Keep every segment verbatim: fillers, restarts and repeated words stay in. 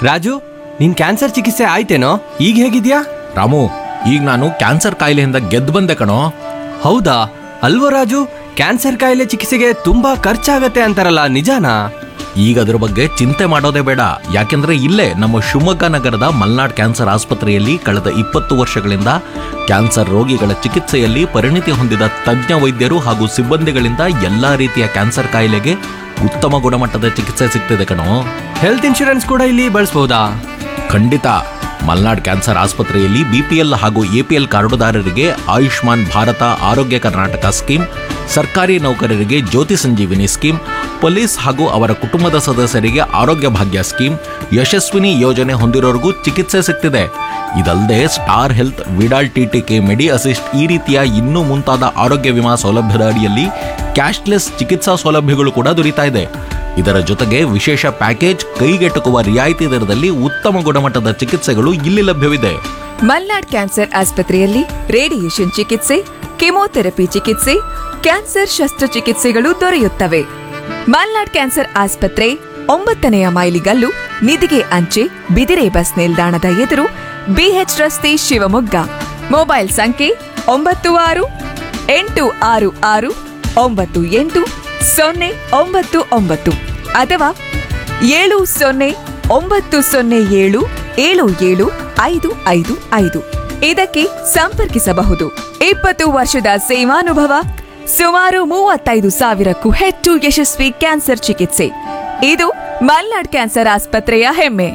ರಾಜು, ನಿನ್ ಕ್ಯಾನ್ಸರ್ ಚಿಕಿತ್ಸೆ ಆಯ್ತೇನೋ? ಈಗ ಹೇಗಿದ್ಯಾ? ರಾಮು, ಈಗ ನಾನು ಕ್ಯಾನ್ಸರ್ ಕಾಯಿಲೆಯಿಂದ ಗೆದ್ದು ಬಂದೆ ಕಣೋ. ಹೌದಾ? ಅಲ್ವೋ ರಾಜು, ಕ್ಯಾನ್ಸರ್ ಕಾಯಿಲೆ ಚಿಕಿತ್ಸೆಗೆ ತುಂಬಾ ಖರ್ಚಾಗತ್ತೆ ಅಂತಾರಲ್ಲ, ನಿಜಾನಾ? ಈಗ ಅದ್ರ ಬಗ್ಗೆ ಚಿಂತೆ ಮಾಡೋದೇ ಬೇಡ. ಯಾಕೆಂದ್ರೆ ಇಲ್ಲೇ ನಮ್ಮ ಶಿವಮೊಗ್ಗ ನಗರದ ಮಲ್ನಾಡ್ ಕ್ಯಾನ್ಸರ್ ಆಸ್ಪತ್ರೆಯಲ್ಲಿ ಕಳೆದ ಇಪ್ಪತ್ತು ವರ್ಷಗಳಿಂದ ಕ್ಯಾನ್ಸರ್ ರೋಗಿಗಳ ಚಿಕಿತ್ಸೆಯಲ್ಲಿ ಪರಿಣಿತಿ ಹೊಂದಿದ ತಜ್ಞ ವೈದ್ಯರು ಹಾಗೂ ಸಿಬ್ಬಂದಿಗಳಿಂದ ಎಲ್ಲಾ ರೀತಿಯ ಕ್ಯಾನ್ಸರ್ ಕಾಯಿಲೆಗೆ ಉತ್ತಮ ಗುಣಮಟ್ಟದ ಚಿಕಿತ್ಸೆ ಸಿಗ್ತಿದೆ ಕಣೋ. ಹೆಲ್ತ್ ಇನ್ಶೂರೆನ್ಸ್ ಕೂಡ ಇಲ್ಲಿ ಬಳಸಬಹುದಾ? ಖಂಡಿತ. ಮಲ್ನಾಡ್ ಕ್ಯಾನ್ಸರ್ ಆಸ್ಪತ್ರೆಯಲ್ಲಿ ಬಿಪಿಎಲ್ ಹಾಗೂ ಎಪಿಎಲ್ ಕಾರ್ಡುದಾರರಿಗೆ ಆಯುಷ್ಮಾನ್ ಭಾರತ ಆರೋಗ್ಯ ಕರ್ನಾಟಕ ಸ್ಕೀಮ್, ಸರ್ಕಾರಿ ನೌಕರರಿಗೆ ಜ್ಯೋತಿ ಸಂಜೀವಿನಿ ಸ್ಕೀಮ್, ಪೊಲೀಸ್ ಹಾಗೂ ಅವರ ಕುಟುಂಬದ ಸದಸ್ಯರಿಗೆ ಆರೋಗ್ಯ ಭಾಗ್ಯ ಸ್ಕೀಮ್, ಯಶಸ್ವಿನಿ ಯೋಜನೆ ಹೊಂದಿರೋರಿಗೂ ಚಿಕಿತ್ಸೆ ಸಿಗ್ತಿದೆ. ಇದಲ್ಲದೆ ಸ್ಟಾರ್ ಹೆಲ್ತ್, ವಿಡಾಲ್ ಟಿಟಿಕೆ, ಮೆಡಿ ಅಸಿಸ್ಟ್ ಈ ರೀತಿಯ ಇನ್ನೂ ಮುಂತಾದ ಆರೋಗ್ಯ ವಿಮಾ ಸೌಲಭ್ಯದ ಅಡಿಯಲ್ಲಿ ಕ್ಯಾಶ್ಲೆಸ್ ಚಿಕಿತ್ಸಾ ಸೌಲಭ್ಯಗಳು ಕೂಡ ದೊರೀತಾ ಇದೆ. ಇದರ ಜೊತೆಗೆ ವಿಶೇಷ ಪ್ಯಾಕೇಜ್, ಕೈಗೆಟುಕುವ ರಿಯಾಯಿತಿ ದರದಲ್ಲಿ ಉತ್ತಮ ಗುಣಮಟ್ಟದ ಚಿಕಿತ್ಸೆಗಳು ಇಲ್ಲಿ ಲಭ್ಯವಿದೆ. ಮಲ್ನಾಡ್ ಕ್ಯಾನ್ಸರ್ ಆಸ್ಪತ್ರೆಯಲ್ಲಿ ರೇಡಿಯೇಷನ್ ಚಿಕಿತ್ಸೆ, ಕೆಮೊಥೆರಪಿ ಚಿಕಿತ್ಸೆ, ಕ್ಯಾನ್ಸರ್ ಶಸ್ತ್ರಚಿಕಿತ್ಸೆಗಳು ದೊರೆಯುತ್ತವೆ. ಮಲ್ನಾಡ್ ಕ್ಯಾನ್ಸರ್ ಆಸ್ಪತ್ರೆ ಒಂಬತ್ತನೆಯ ಮೈಲಿಗಲ್ಲು, ನಿಧಿಗೆ ಅಂಚೆ, ಬಿದಿರೆ ಬಸ್ ನಿಲ್ದಾಣದ ಎದುರು, ಬಿಎಚ್ ರಸ್ತೆ, ಶಿವಮೊಗ್ಗ. ಮೊಬೈಲ್ ಸಂಖ್ಯೆ ಒಂಬತ್ತು ಆರು ಎಂಟು ಆರು ಆರು ಒಂಬತ್ತು ಎಂಟು ಸೊನ್ನೆ ಒಂಬತ್ತು ಒಂಬತ್ತು ಅಥವಾ ಏಳು ಸೊನ್ನೆ ಒಂಬತ್ತು ಸೊನ್ನೆ ಏಳು ಏಳು ಏಳು ಐದು ಐದು ಐದು ಇದಕ್ಕೆ ಸಂಪರ್ಕಿಸಬಹುದು. ಇಪ್ಪತ್ತು ವರ್ಷದ ಸೇವಾನುಭವ, ಸುಮಾರು ಮೂವತ್ತೈದು ಸಾವಿರಕ್ಕೂ ಹೆಚ್ಚು ಯಶಸ್ವಿ ಕ್ಯಾನ್ಸರ್ ಚಿಕಿತ್ಸೆ. ಇದು ಮಲ್ನಾಡ್ ಕ್ಯಾನ್ಸರ್ ಆಸ್ಪತ್ರೆಯ ಹೆಮ್ಮೆ.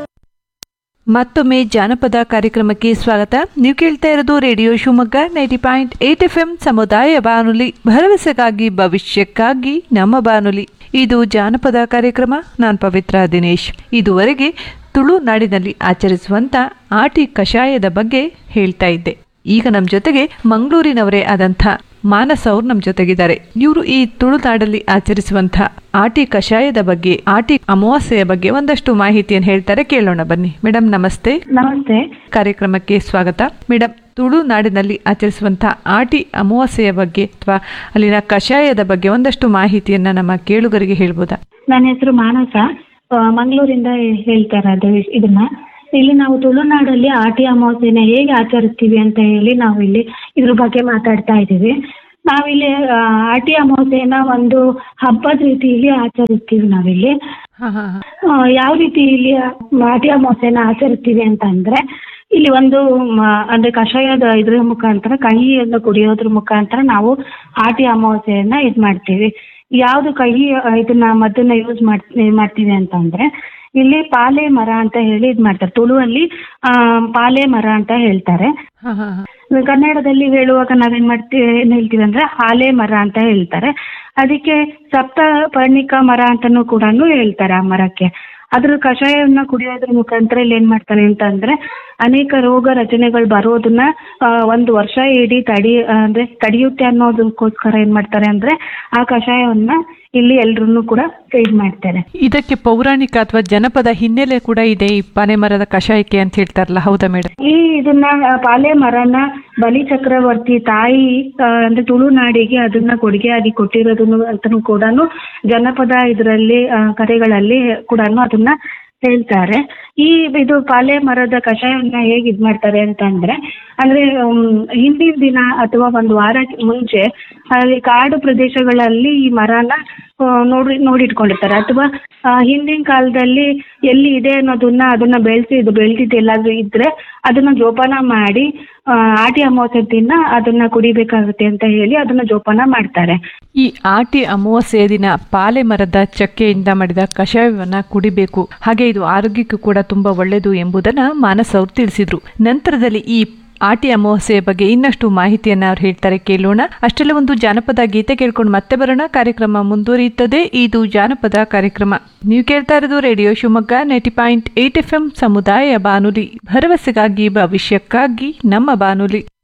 ಮತ್ತೊಮ್ಮೆ ಜಾನಪದ ಕಾರ್ಯಕ್ರಮಕ್ಕೆ ಸ್ವಾಗತ. ನೀವು ಕೇಳ್ತಾ ಇರೋದು radio Shivamogga ninety point eight F M ಸಮುದಾಯ ಬಾನುಲಿ, ಭರವಸೆಗಾಗಿ ಭವಿಷ್ಯಕ್ಕಾಗಿ ನಮ್ಮ ಬಾನುಲಿ. ಇದು ಜಾನಪದ ಕಾರ್ಯಕ್ರಮ. ನಾನು ಪವಿತ್ರ ದಿನೇಶ್. ಇದುವರೆಗೆ ತುಳುನಾಡಿನಲ್ಲಿ ಆಚರಿಸುವಂತ ಆಟಿ ಕಷಾಯದ ಬಗ್ಗೆ ಹೇಳ್ತಾ ಇದ್ದೆ. ಈಗ ನಮ್ಮ ಜೊತೆಗೆ ಮಂಗಳೂರಿನವರೇ ಆದಂಥ ಮಾನಸ ಅವ್ರು ನಮ್ಮ ಜೊತೆಗಿದ್ದಾರೆ. ಇವರು ಈ ತುಳುನಾಡಲ್ಲಿ ಆಚರಿಸುವಂತ ಆಟಿ ಕಷಾಯದ ಬಗ್ಗೆ, ಆಟಿ ಅಮಾವಾಸ್ಯೆಯ ಬಗ್ಗೆ ಒಂದಷ್ಟು ಮಾಹಿತಿಯನ್ನು ಹೇಳ್ತಾರೆ. ಕೇಳೋಣ ಬನ್ನಿ. ಮೇಡಮ್ ನಮಸ್ತೆ. ನಮಸ್ತೆ. ಕಾರ್ಯಕ್ರಮಕ್ಕೆ ಸ್ವಾಗತ. ಮೇಡಮ್, ತುಳುನಾಡಿನಲ್ಲಿ ಆಚರಿಸುವಂತಹ ಆಟಿ ಅಮಾವಾಸ್ಯೆಯ ಬಗ್ಗೆ ಅಥವಾ ಅಲ್ಲಿನ ಕಷಾಯದ ಬಗ್ಗೆ ಒಂದಷ್ಟು ಮಾಹಿತಿಯನ್ನ ನಮ್ಮ ಕೇಳುಗರಿಗೆ ಹೇಳ್ಬೋದಾ? ನನ್ನ ಹೆಸರು ಮಾನಸ, ಮಂಗಳೂರಿಂದ ಹೇಳ್ತಾ ಇರೋದು ಇದನ್ನ. ಇಲ್ಲಿ ನಾವು ತುಳುನಾಡಲ್ಲಿ ಆಟಿ ಅಮಾವಾಸ್ಯೆನ ಹೇಗೆ ಆಚರಿಸ್ತೀವಿ ಅಂತ ಹೇಳಿ ನಾವು ಇಲ್ಲಿ ಇದ್ರ ಬಗ್ಗೆ ಮಾತಾಡ್ತಾ ಇದ್ದೀವಿ. ನಾವಿಲ್ಲಿ ಆಟಿ ಅಮಾವಾಸ್ಯೆನ ಒಂದು ಹಬ್ಬದ ರೀತಿಯಲ್ಲಿ ಆಚರಿಸ್ತೀವಿ. ನಾವಿಲ್ಲಿ ಯಾವ ರೀತಿ ಇಲ್ಲಿ ಆಟಿ ಅಮಾವಾಸ್ಯೆನ ಆಚರಿಸ್ತೀವಿ ಅಂತ ಅಂದ್ರೆ, ಇಲ್ಲಿ ಒಂದು ಅಂದ್ರೆ ಕಷಾಯದ ಇದ್ರ ಮುಖಾಂತರ, ಕಹಿಯನ್ನು ಕುಡಿಯೋದ್ರ ಮುಖಾಂತರ ನಾವು ಆಟಿ ಅಮಾವಾಸ್ಯೆಯನ್ನ ಇದ್ ಮಾಡ್ತೀವಿ. ಯಾವ್ದು ಕಹಿ ಇದನ್ನ ಮದ್ದನ್ನ ಯೂಸ್ ಮಾಡ್ತೀವಿ ಅಂತಂದ್ರೆ, ಇಲ್ಲಿ ಪಾಲೆ ಮರ ಅಂತ ಹೇಳಿ ಇದ್ ಮಾಡ್ತಾರೆ. ತುಳುವಲ್ಲಿ ಆ ಪಾಲೆ ಮರ ಅಂತ ಹೇಳ್ತಾರೆ. ಕನ್ನಡದಲ್ಲಿ ಹೇಳುವಾಗ ನಾವೇನ್ ಮಾಡ್ತೀವಿ, ಏನ್ ಹೇಳ್ತೀವಿ ಅಂದ್ರೆ ಹಾಲೆ ಮರ ಅಂತ ಹೇಳ್ತಾರೆ. ಅದಕ್ಕೆ ಸಪ್ತ ಪರ್ಣಿಕ ಮರ ಅಂತಾನೂ ಕೂಡ ಹೇಳ್ತಾರೆ ಆ ಮರಕ್ಕೆ. ಅದ್ರ ಕಷಾಯವನ್ನ ಕುಡಿಯೋದ್ರ ಮುಖಾಂತರ ಇಲ್ಲಿ ಏನ್ ಮಾಡ್ತಾರೆ ಅಂತ ಅಂದ್ರೆ, ಅನೇಕ ರೋಗ ರಚನೆಗಳು ಬರೋದನ್ನ ಒಂದು ವರ್ಷ ಇಡೀ ತಡಿ ಅಂದ್ರೆ ತಡೆಯುತ್ತೆ ಅನ್ನೋದಕ್ಕೋಸ್ಕರ ಏನ್ ಮಾಡ್ತಾರೆ ಅಂದ್ರೆ ಆ ಕಷಾಯವನ್ನ ಇಲ್ಲಿ ಎಲ್ರೂ ಕೂಡ ಸೇವ್ ಮಾಡ್ತಾರೆ. ಇದಕ್ಕೆ ಪೌರಾಣಿಕ ಅಥವಾ ಜನಪದ ಹಿನ್ನೆಲೆ ಕೂಡ ಇದೆ ಈ ಪಾಲೆ ಮರದ ಕಷಾಯಕ್ಕೆ ಅಂತ ಹೇಳ್ತಾರಲ್ಲ, ಹೌದಾ ಮೇಡಮ್? ಈ ಇದನ್ನ ಪಾಲೆ ಮರನ ಬಲಿ ಚಕ್ರವರ್ತಿ ತಾಯಿ ಅಂದ್ರೆ ತುಳುನಾಡಿಗೆ ಅದನ್ನ ಕೊಡುಗೆಯಾಗಿ ಕೊಟ್ಟಿರೋದನ್ನು ಅಂತನೂ ಕೂಡ ಜನಪದ ಇದರಲ್ಲಿ ಕಥೆಗಳಲ್ಲಿ ಕೂಡ ಅದನ್ನ ಹೇಳ್ತಾರೆ. ಈ ಇದು ಪಾಲೆ ಮರದ ಕಷಾಯವನ್ನ ಹೇಗೆ ಇದ್ ಮಾಡ್ತಾರೆ ಅಂತ ಅಂದ್ರೆ, ಅಂದ್ರೆ ಹಿಂದಿನ ದಿನ ಅಥವಾ ಒಂದು ವಾರ ಮುಂಚೆ ಅಲ್ಲಿ ಕಾಡು ಪ್ರದೇಶಗಳಲ್ಲಿ ಈ ಮರನ ನೋಡಿ ನೋಡಿಟ್ಕೊಂಡಿರ್ತಾರೆ. ಅಥವಾ ಹಿಂದಿನ ಕಾಲದಲ್ಲಿ ಎಲ್ಲಿ ಇದೆ ಅನ್ನೋದನ್ನ ಅದನ್ನ ಬೆಳೆಸಿ ಇದು ಬೆಳೆದಿದ್ದು ಎಲ್ಲಾದ್ರೂ ಇದ್ರೆ ಅದನ್ನ ಜೋಪಾನ ಮಾಡಿ ಆಟಿ ಅಮಾವಾಸ್ಯೆ ದಿನ ಅದನ್ನ ಕುಡಿಬೇಕಾಗುತ್ತೆ ಅಂತ ಹೇಳಿ ಅದನ್ನ ಜೋಪಾನ ಮಾಡ್ತಾರೆ. ಈ ಆಟಿ ಅಮಾವಾಸ್ಯೆಯ ದಿನ ಪಾಲೆ ಮರದ ಚಕ್ಕೆಯಿಂದ ಮಾಡಿದ ಕಷಾಯವನ್ನ ಕುಡಿಬೇಕು, ಹಾಗೆ ಇದು ಆರೋಗ್ಯಕ್ಕೂ ಕೂಡ ತುಂಬಾ ಒಳ್ಳೆಯದು ಎಂಬುದನ್ನ ಮಾನಸ್ ಅವರು ತಿಳಿಸಿದ್ರು. ನಂತರದಲ್ಲಿ ಈ ಆಟಿ ಅಮಾವಾಸ್ಯೆಯ ಬಗ್ಗೆ ಇನ್ನಷ್ಟು ಮಾಹಿತಿಯನ್ನ ಅವ್ರು ಹೇಳ್ತಾರೆ, ಕೇಳೋಣ. ಅಷ್ಟೆಲ್ಲ ಒಂದು ಜಾನಪದ ಗೀತೆ ಕೇಳ್ಕೊಂಡು ಮತ್ತೆ ಬರೋಣ. ಕಾರ್ಯಕ್ರಮ ಮುಂದುವರಿಯುತ್ತದೆ. ಇದು ಜಾನಪದ ಕಾರ್ಯಕ್ರಮ. ನೀವು ಕೇಳ್ತಾ ಇರೋದು radio Shivamogga ninety point eight F M ಸಮುದಾಯ ಬಾನುಲಿ, ಭರವಸೆಗಾಗಿ ಭವಿಷ್ಯಕ್ಕಾಗಿ ನಮ್ಮ ಬಾನುಲಿ.